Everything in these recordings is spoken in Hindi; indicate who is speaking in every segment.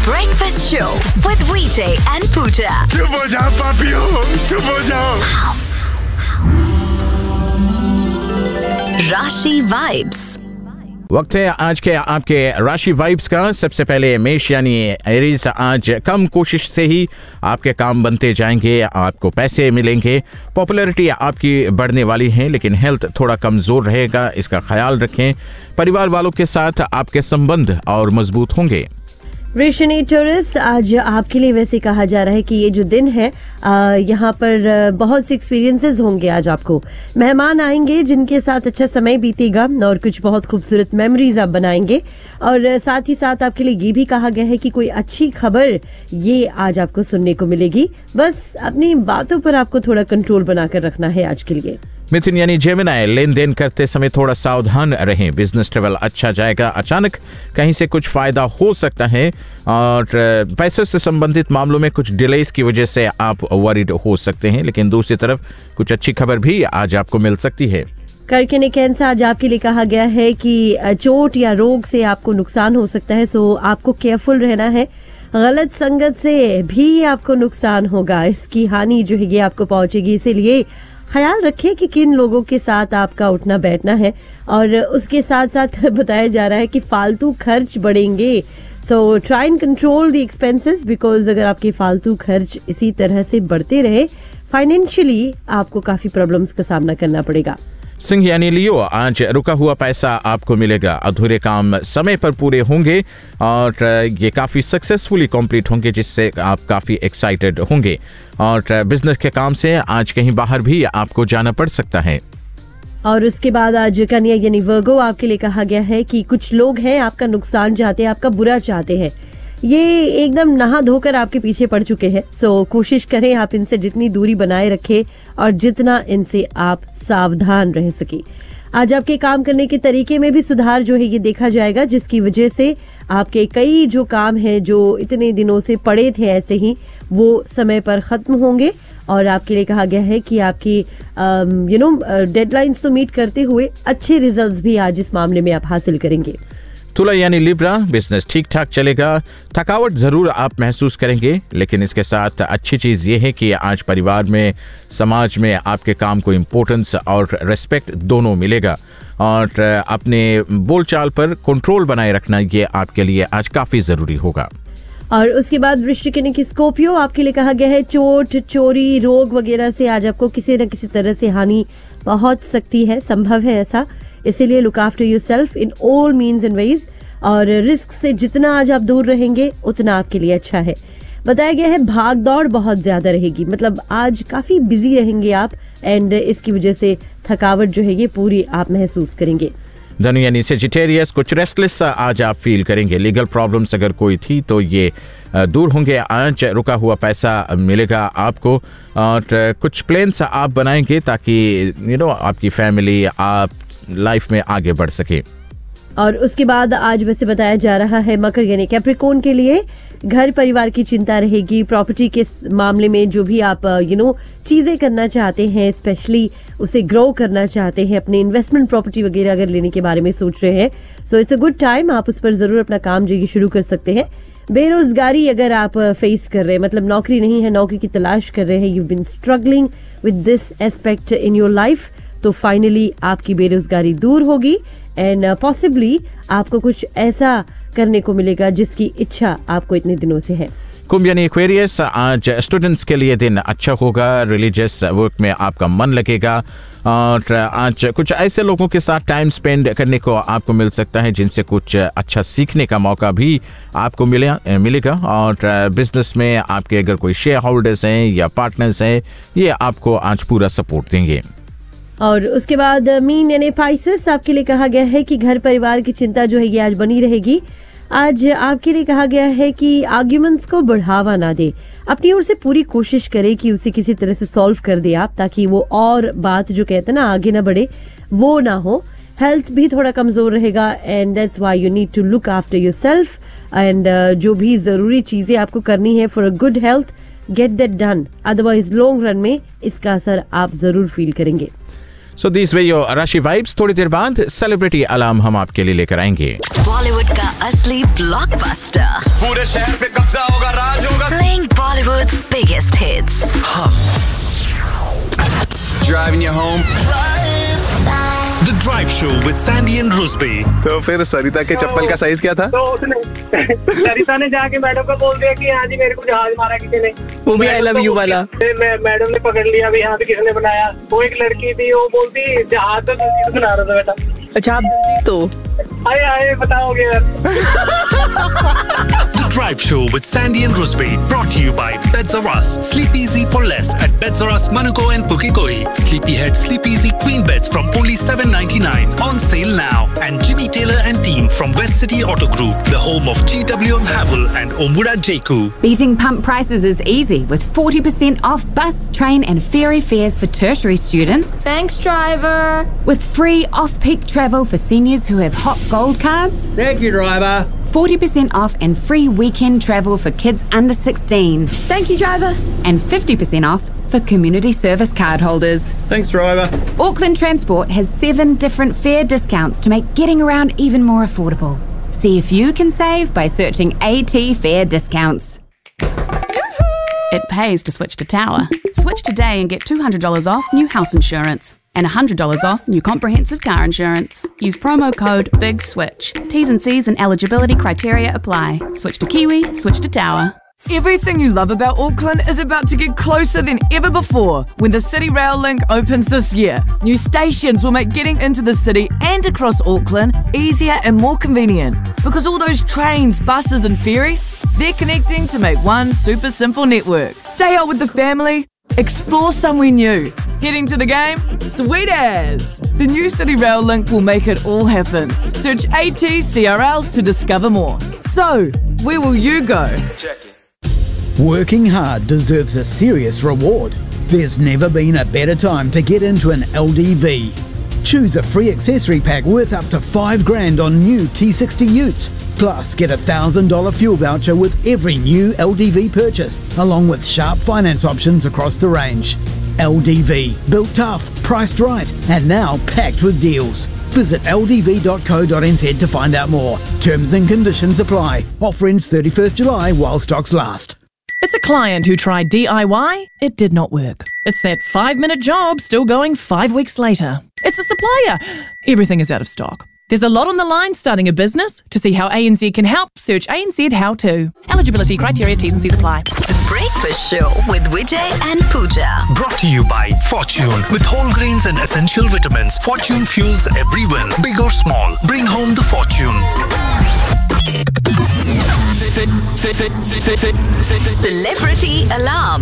Speaker 1: breakfast show with VJ and Pooja.
Speaker 2: चुप हो जाओ पापियो, चुप हो जाओ।
Speaker 1: राशि वाइब्स।
Speaker 3: वक्त है आज के आपके राशि वाइब्स का। सबसे पहले मेष यानी एरीज, आज कम कोशिश से ही आपके काम बनते जाएंगे, आपको पैसे मिलेंगे, पॉपुलैरिटी आपकी बढ़ने वाली है, लेकिन हेल्थ थोड़ा कमज़ोर रहेगा, इसका ख्याल रखें। परिवार वालों के साथ आपके संबंध और मजबूत होंगे।
Speaker 4: वृश्चिक टॉरस, आज आपके लिए वैसे कहा जा रहा है कि ये जो दिन है यहाँ पर बहुत से एक्सपीरियंसेस होंगे। आज आपको मेहमान आएंगे जिनके साथ अच्छा समय बीतेगा और कुछ बहुत खूबसूरत मेमोरीज आप बनाएंगे। और साथ ही साथ आपके लिए ये भी कहा गया है कि कोई अच्छी खबर ये आज आपको सुनने को मिलेगी। बस अपनी बातों पर आपको थोड़ा कंट्रोल बनाकर रखना है आज के लिए।
Speaker 3: मिथुन यानी जेमिनी, लेन देन करते समय थोड़ा सावधान रहें। बिजनेस ट्रेवल अच्छा जाएगा, अचानक कहीं से कुछ फायदा हो सकता है और पैसे से संबंधित मामलों में कुछ डिलेस की वजह से आप वरीड हो सकते हैं, लेकिन दूसरी तरफ कुछ अच्छी खबर भी आज आपको मिल सकती है।
Speaker 4: कर्क यानी कैंसर, आज आपके लिए कहा गया है कि चोट या रोग से आपको नुकसान हो सकता है, सो आपको केयरफुल रहना है। गलत संगत से भी आपको नुकसान होगा, इसकी हानि जो है ये आपको पहुंचेगी, इसीलिए ख्याल रखें कि किन लोगों के साथ आपका उठना बैठना है। और उसके साथ साथ बताया जा रहा है कि फालतू खर्च बढ़ेंगे, so try and control the expenses, because अगर आपके फालतू खर्च इसी तरह से बढ़ते रहे फाइनेंशियली आपको काफी प्रॉब्लम्स का सामना करना पड़ेगा।
Speaker 3: सिंह यानी लियो, आज रुका हुआ पैसा आपको मिलेगा, अधूरे काम समय पर पूरे होंगे और ये काफ़ी सक्सेसफुली कंप्लीट होंगे, जिससे आप काफ़ी एक्साइटेड होंगे। और बिजनेस के काम से आज कहीं बाहर भी आपको जाना पड़ सकता है।
Speaker 4: और उसके बाद आज कन्या यानी वर्गो, आपके लिए कहा गया है कि कुछ लोग हैं आपका नुकसान चाहते हैं, आपका बुरा चाहते हैं, ये एकदम नहा धोकर आपके पीछे पड़ चुके हैं। सो कोशिश करें आप इनसे जितनी दूरी बनाए रखें और जितना इनसे आप सावधान रह सके। आज आपके काम करने के तरीके में भी सुधार जो है ये देखा जाएगा, जिसकी वजह से आपके कई जो काम हैं जो इतने दिनों से पड़े थे ऐसे ही, वो समय पर खत्म होंगे। और आपके लिए कहा गया है कि आपकी डेडलाइंस तो मीट करते हुए अच्छे रिजल्ट्स भी आज इस मामले में आप हासिल करेंगे।
Speaker 3: तुला यानी लिब्रा, बिजनेस ठीक ठाक चलेगा, थकावट जरूर आप महसूस करेंगे, लेकिन इसके साथ अच्छी चीज ये है कि आज परिवार में, समाज में आपके काम को इम्पोर्टेंस और रेस्पेक्ट दोनों मिलेगा। और अपने बोलचाल पर कंट्रोल बनाए रखना ये आपके लिए आज काफी जरूरी होगा।
Speaker 4: और उसके बाद वृश्चिक यानी कि स्कॉर्पियो, आपके लिए कहा गया है चोट, चोरी, रोग वगैरह से आज आपको किसी न किसी तरह से हानि पहुंच सकती है, संभव है ऐसा, इसीलिए look after yourself in all means and veg. और रिस्क से जितना आज आप दूर रहेंगे उतना आपके लिए अच्छा है। बताया गया है भाग दौड़ बहुत ज्यादा रहेगी, मतलब आज काफी बिजी रहेंगे आप, एंड इसकी वजह से थकावट जो है ये पूरी आप महसूस करेंगे।
Speaker 3: धनु यानी सेजिटेरियस, कुछ रेस्टलेस आज आप फील करेंगे, लीगल प्रॉब्लम्स अगर कोई थी तो ये दूर होंगे। आज रुका हुआ पैसा मिलेगा आपको और कुछ प्लान्स आप बनाएंगे ताकि आपकी फैमिली, आप लाइफ में आगे बढ़ सके।
Speaker 4: और उसके बाद आज वैसे बताया जा रहा है मकर यानी कैप्रिकॉर्न के लिए घर परिवार की चिंता रहेगी। प्रॉपर्टी के मामले में जो भी आप चीजें करना चाहते हैं, स्पेशली उसे ग्रो करना चाहते हैं, अपने इन्वेस्टमेंट प्रॉपर्टी वगैरह अगर लेने के बारे में सोच रहे हैं, so it's a good time, आप उस पर जरूर अपना काम जो शुरू कर सकते हैं। बेरोजगारी अगर आप फेस कर रहे हैं, मतलब नौकरी नहीं है, नौकरी की तलाश कर रहे हैं, you been struggling with this aspect in your life, तो फाइनली आपकी बेरोजगारी दूर होगी एंड पॉसिबली आपको कुछ ऐसा करने को मिलेगा जिसकी इच्छा आपको इतने दिनों से है।
Speaker 3: कुंभ यानी एक्वेरियस, आज स्टूडेंट्स के लिए दिन अच्छा होगा, रिलीजियस वर्क में आपका मन लगेगा और आज कुछ ऐसे लोगों के साथ टाइम स्पेंड करने को आपको मिल सकता है जिनसे कुछ अच्छा सीखने का मौका भी आपको मिलेगा। और बिजनेस में आपके अगर कोई शेयर होल्डर्स हैं या पार्टनर्स हैं, ये आपको आज पूरा सपोर्ट देंगे।
Speaker 4: और उसके बाद मीन यानी पाइसेस, आपके लिए कहा गया है कि घर परिवार की चिंता जो है ये आज बनी रहेगी। आज आपके लिए कहा गया है कि आर्ग्यूमेंट्स को बढ़ावा ना दे, अपनी ओर से पूरी कोशिश करें कि उसे किसी तरह से सॉल्व कर दे आप, ताकि वो और बात जो कहते हैं ना आगे ना बढ़े, वो ना हो। हेल्थ भी थोड़ा कमजोर रहेगा and that's why you need to look after yourself and जो भी जरूरी चीजें आपको करनी है for a good health, get that done, otherwise long run में इसका असर आप जरूर फील करेंगे।
Speaker 3: सो दिस वे योर राशि वाइब्स। थोड़ी देर बाद सेलिब्रिटी अलार्म हम आपके लिए लेकर आएंगे।
Speaker 1: बॉलीवुड का असली ब्लॉकबस्टर,
Speaker 2: पूरे शहर पे कब्जा होगा, राज होगा।
Speaker 1: Playing Bollywoods biggest hits.
Speaker 2: Driving you home.
Speaker 5: The Drive Show with Sandy and Rusby.
Speaker 6: तो फिर सरिता के चप्पल का साइज क्या था?
Speaker 7: तो उसने सरिता ने जाके मैडम को बोल दिया कि हाँ जी मेरे को जहाज मारा किसी ने,
Speaker 8: वो भी आई लव यू वाला।
Speaker 7: मैडम ने पकड़ लिया भी हाँ भी किसने बनाया। वो एक लड़की थी, वो बोलती जहाज तो दिलजीत बना रहा था बेटा।
Speaker 8: अच्छा आप दिलजीत तो
Speaker 7: आए आए बताओगे यार।
Speaker 5: The Drive Show with Sandy and Rusby, brought to you by Beds R Us. Sleep easy for less at Beds R Us, Manuko and Pukikoi. Sleepyhead, Sleep Easy Queen Beds from only $7.99. On sale now. And Jimmy Taylor and team from West City Auto Group, the home of GWM Havel and Omura Jeku.
Speaker 9: Beating pump prices is easy with 40% off bus, train and ferry fares for tertiary students.
Speaker 10: Thanks, driver.
Speaker 9: With free off-peak travel for seniors who have hot gold cards.
Speaker 8: Thank you, driver.
Speaker 9: 40% off and free weekend travel for kids under 16.
Speaker 10: Thank you, driver.
Speaker 9: And 50% off for community service card holders.
Speaker 8: Thanks, driver.
Speaker 9: Auckland Transport has 7 different fare discounts to make getting around even more affordable. See if you can save by searching AT Fare Discounts.
Speaker 10: It pays to switch to Tower. Switch today and get $200 off new house insurance and $100 off new comprehensive car insurance. Use promo code BIGSWITCH. T's and C's and eligibility criteria apply. Switch to Kiwi, switch to Tower.
Speaker 8: Everything you love about Auckland is about to get closer than ever before when the City Rail Link opens this year. New stations will make getting into the city and across Auckland easier and more convenient because all those trains, buses and ferries, they're connecting to make one super simple network. Stay out with the family, explore somewhere new. Heading to the game? Sweet as! The new City Rail Link will make it all happen. Search ATCRL to discover more. So, where will you go?
Speaker 11: Working hard deserves a serious reward. There's never been a better time to get into an LDV. Choose a free accessory pack worth up to $5,000 on new T60 Utes. Plus, get a $1,000 fuel voucher with every new LDV purchase, along with sharp finance options across the range. LDV, built tough, priced right, and now packed with deals. Visit ldv.co.nz to find out more. Terms and conditions apply. Offer ends 31st July while stocks last.
Speaker 12: It's a client who tried DIY. It did not work. It's that 5-minute job still going 5 weeks later. It's a supplier. Everything is out of stock. There's a lot on the line starting a business. To see how ANZ can help, search ANZ How To. Eligibility criteria, T's and C's apply.
Speaker 1: Breakfast Show with Vijay and Pooja.
Speaker 5: Brought to you by Fortune. With whole grains and essential vitamins, Fortune fuels every win. Big or small, bring home the fortune.
Speaker 1: Celebrity Alarm.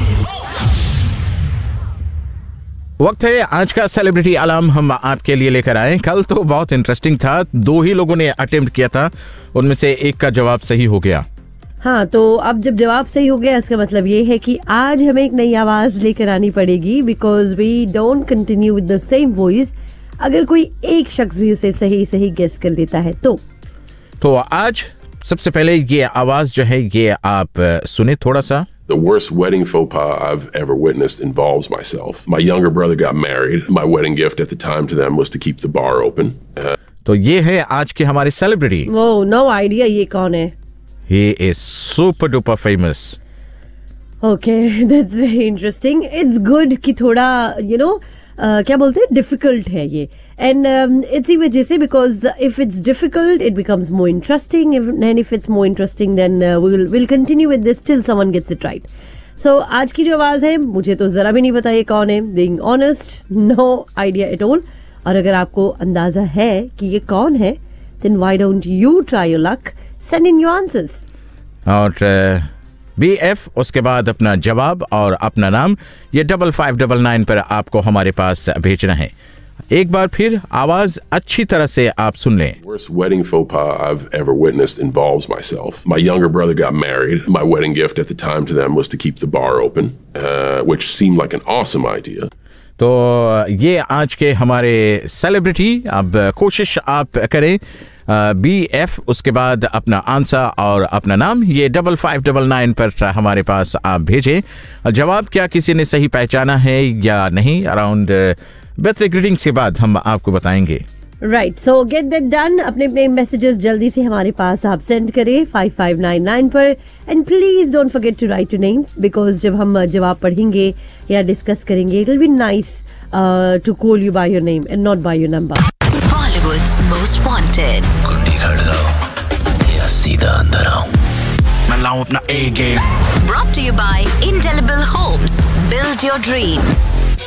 Speaker 3: वक्त है आज का सेलिब्रिटी अलार्म हम आपके लिए लेकर आए। कल तो बहुत इंटरेस्टिंग था, 2 ही लोगों ने अटेम्प्ट किया था, उनमें से एक का जवाब सही हो गया।
Speaker 4: हाँ, तो अब जब जवाब सही हो गया इसका मतलब ये है कि आज हमें एक नई आवाज लेकर आनी पड़ेगी, because we don't continue with the same voice. अगर कोई एक शख्स भी उसे सही गेस कर लेता है तो
Speaker 3: आज सबसे पहले ये आवाज जो है ये आप सुने थोड़ा सा।
Speaker 13: The worst wedding faux pas I've ever witnessed involves myself. My younger brother got married. My wedding gift at the time to them was to keep the bar open.
Speaker 3: तो ये है आज के हमारे सेलिब्रिटी।
Speaker 4: वो नो आइडिया ये कौन है।
Speaker 3: He is super duper famous.
Speaker 4: Okay, that's very interesting. It's good कि थोड़ा क्या बोलते हैं डिफिकल्ट है ये, एंड इसी वजह से because if it's difficult it becomes more interesting, and if it's more interesting then will continue with this till someone gets it right. सो आज की जो आवाज है मुझे तो जरा भी नहीं पता ये कौन है, being honest, no idea at all. और अगर आपको अंदाजा है कि ये कौन है then why don't you try your luck, send in your answers.
Speaker 3: और BF उसके बाद अपना जवाब और अपना नाम ये 5599 पर आपको हमारे पास भेजना है। एक बार फिर आवाज अच्छी तरह से आप सुन लें।
Speaker 13: Worst wedding faux pas I've ever witnessed involves myself. My younger brother got married. My wedding gift at the time to them was to keep the bar open, which seemed like an awesome idea.
Speaker 3: तो ये आज के हमारे सेलिब्रिटी, अब कोशिश आप करें BF उसके बाद अपना आंसर और अपना नाम ये 5599 पर हमारे पास आप भेजें। जवाब क्या किसी ने सही पहचाना है या नहीं, अराउंड बर्थडे ग्रीटिंग्स के बाद हम आपको बताएंगे।
Speaker 4: Right, so get that done. अपने अपने मैसेजेस जल्दी से हमारे पास आप सेंड करें 5599 पर, and please don't forget to right your names, because जब हम जवाब पढ़ेंगे या डिस्कस करेंगे, it will be nice to call you by your name and not by your number.
Speaker 1: Bollywood's most wanted.
Speaker 14: कुंडी खड़काओ या सीधा अंदर आओ, मैं लाऊं अपना A game.
Speaker 1: Brought to you by Indelible Homes. Build your dreams.